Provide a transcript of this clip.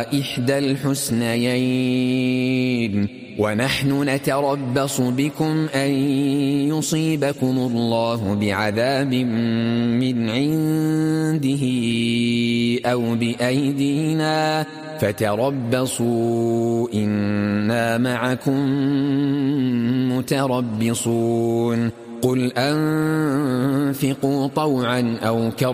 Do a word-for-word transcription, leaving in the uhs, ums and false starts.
إحدى الحسنيين ونحن نتربص بكم أن يصيبكم الله بعذاب من عنده أو بأيدينا فتربصوا إنا معكم متربصون قل أنفقوا طوعا أو كرها